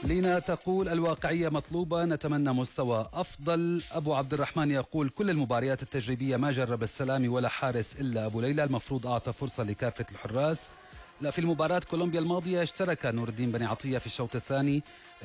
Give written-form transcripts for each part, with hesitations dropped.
لينا تقول الواقعية مطلوبة، نتمنى مستوى أفضل. أبو عبد الرحمن يقول كل المباريات التجريبية ما جرب السلامي ولا حارس إلا أبو ليلى، المفروض أعطى فرصة لكافة الحراس. لا، في المباراة كولومبيا الماضية اشترك نور الدين بني عطية في الشوط الثاني،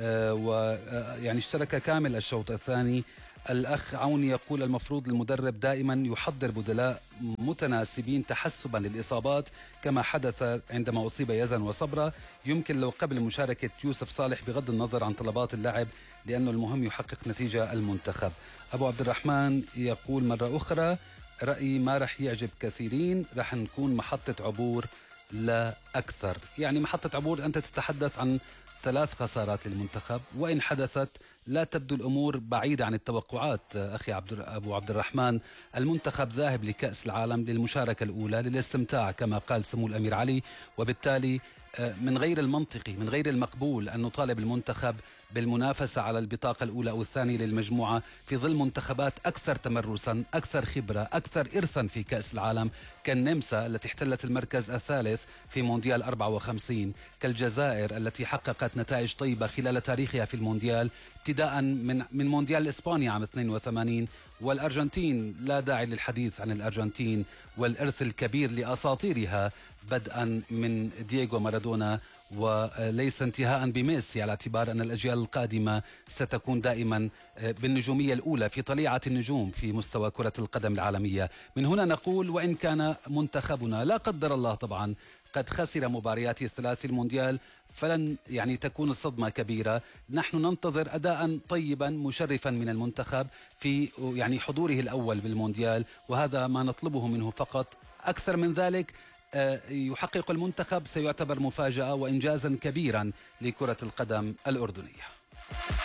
ويعني اشترك كامل الشوط الثاني. الأخ عوني يقول المفروض المدرب دائما يحضر بدلاء متناسبين تحسبا للإصابات كما حدث عندما أصيب يزن وصبرة. يمكن لو قبل مشاركة يوسف صالح بغض النظر عن طلبات اللاعب، لأنه المهم يحقق نتيجة المنتخب. أبو عبد الرحمن يقول مرة أخرى رأيي ما رح يعجب كثيرين، رح نكون محطة عبور لا أكثر. يعني محطة عبور، أنت تتحدث عن 3 خسارات للمنتخب، وإن حدثت لا تبدو الأمور بعيدة عن التوقعات. أخي أبو عبد الرحمن، المنتخب ذاهب لكأس العالم للمشاركة الأولى للاستمتاع كما قال سمو الأمير علي، وبالتالي من غير المنطقي من غير المقبول أن نطالب المنتخب بالمنافسة على البطاقة الأولى أو الثانية للمجموعة في ظل منتخبات أكثر تمرسا، أكثر خبرة، أكثر إرثا في كأس العالم، كالنمسا التي احتلت المركز الثالث في مونديال 54، كالجزائر التي حققت نتائج طيبة خلال تاريخها في المونديال ابتداء من مونديال إسبانيا عام 82، والأرجنتين لا داعي للحديث عن الأرجنتين والإرث الكبير لأساطيرها بدءا من دييغو مارادونا وليس انتهاء بميسي، على اعتبار أن الأجيال القادمة ستكون دائما بالنجومية الأولى في طليعة النجوم في مستوى كرة القدم العالمية. من هنا نقول وإن كان منتخبنا لا قدر الله طبعا قد خسر مبارياته الثلاث في المونديال، فلن يعني تكون الصدمة كبيرة. نحن ننتظر أداء طيبا مشرفا من المنتخب في يعني حضوره الأول بالمونديال، وهذا ما نطلبه منه فقط. أكثر من ذلك يحقق المنتخب سيعتبر مفاجأة وإنجازا كبيرا لكرة القدم الأردنية.